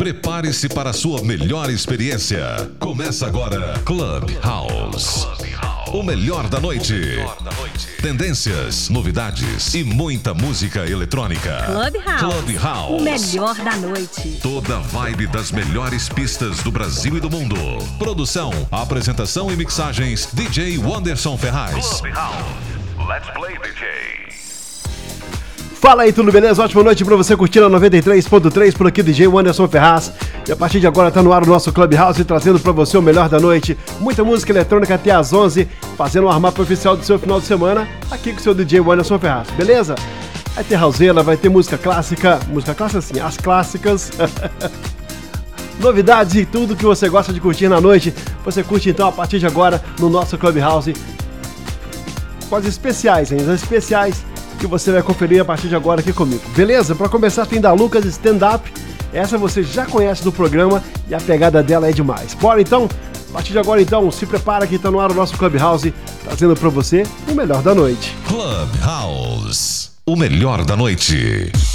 Prepare-se para a sua melhor experiência. Começa agora Clubhouse. O melhor da noite. Tendências, novidades e muita música eletrônica. Clubhouse. O melhor da noite. Toda a vibe das melhores pistas do Brasil e do mundo. Produção, apresentação e mixagens DJ Wanderson Ferraz. Clubhouse. Let's play, DJ. Fala aí, tudo beleza? Ótima noite pra você curtindo a 93.3 por aqui, DJ Wanderson Ferraz. E a partir de agora tá no ar o nosso Clubhouse, trazendo pra você o melhor da noite. Muita música eletrônica até às 11, fazendo um armap oficial do seu final de semana, aqui com o seu DJ Wanderson Ferraz, beleza? Vai ter houseira, vai ter música clássica assim, as clássicas. Novidades e tudo que você gosta de curtir na noite, você curte então a partir de agora no nosso Clubhouse. Coisas especiais, hein? As especiais que você vai conferir a partir de agora aqui comigo, beleza? Para começar tem da Lucas Stand Up, essa você já conhece do programa e a pegada dela é demais. Bora então? A partir de agora então, se prepara que tá no ar o nosso Clubhouse, trazendo para você o melhor da noite. Clubhouse, o melhor da noite.